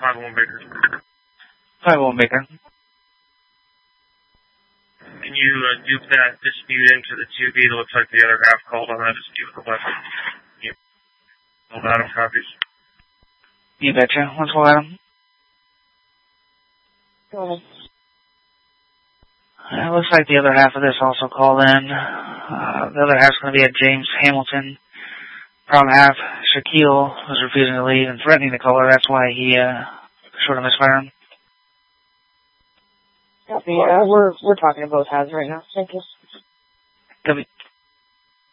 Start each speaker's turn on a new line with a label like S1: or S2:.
S1: 501 Baker.
S2: 501 Baker.
S1: Can you dupe that dispute into the 2B? It looks like the other half called on that dispute for less. Yep. Adam copies.
S2: You betcha. Let's go at him.
S3: Go ahead.
S2: It looks like the other half of this also called in. The other half's going to be at James Hamilton. Problem half, Shaquille was refusing to leave and threatening the caller. That's why he short of misfiring.
S3: Copy. We're talking to both halves right now. Thank you.
S2: Copy.